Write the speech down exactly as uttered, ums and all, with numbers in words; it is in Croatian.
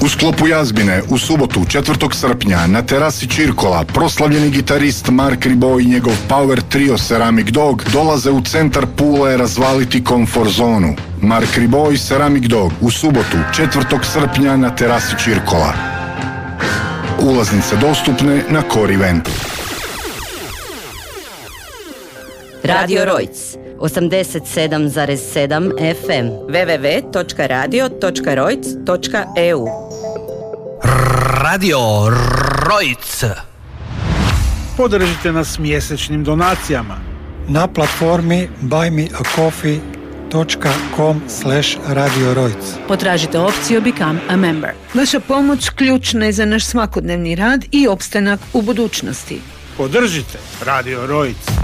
U sklopu Jazbine u subotu četvrtog srpnja na terasi Čirkola proslavljeni gitarist Mark Ribot i njegov power trio Ceramic Dog dolaze u centar Pule razvaliti komfort zonu. Mark Ribot i Ceramic Dog u subotu četvrtog srpnja na terasi Čirkola. Ulaznice dostupne na Core Eventu. Radio Rojc osamdeset sedam zarez sedam F M w w w točka radio točka rojc točka e u. Radio Rojc. Podržite nas mjesečnim donacijama na platformi buy me a coffee dot com slash radio rojc. Potražite opciju Become a Member. Vaša pomoć ključna je za naš svakodnevni rad i opstanak u budućnosti. Podržite Radio Rojc.